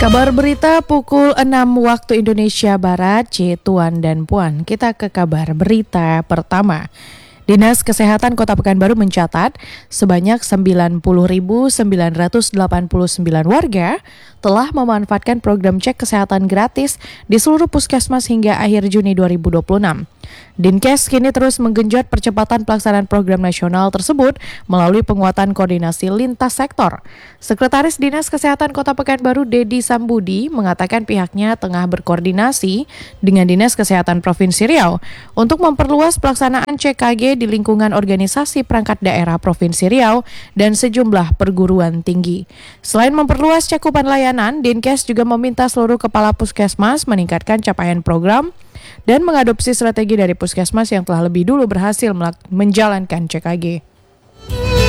Kabar berita pukul 6 waktu Indonesia Barat, Tuan dan Puan. Kita ke kabar berita pertama. Dinas Kesehatan Kota Pekanbaru mencatat sebanyak 90.989 warga telah memanfaatkan program cek kesehatan gratis di seluruh puskesmas hingga akhir Juni 2026. Dinkes kini terus menggenjot percepatan pelaksanaan program nasional tersebut melalui penguatan koordinasi lintas sektor. Sekretaris Dinas Kesehatan Kota Pekanbaru, Dedi Sambudi, mengatakan pihaknya tengah berkoordinasi dengan Dinas Kesehatan Provinsi Riau untuk memperluas pelaksanaan CKG di lingkungan organisasi perangkat daerah Provinsi Riau dan sejumlah perguruan tinggi. Selain memperluas cakupan layanan, Dinkes juga meminta seluruh kepala puskesmas meningkatkan capaian program dan mengadopsi strategi dari puskesmas yang telah lebih dulu berhasil menjalankan CKG.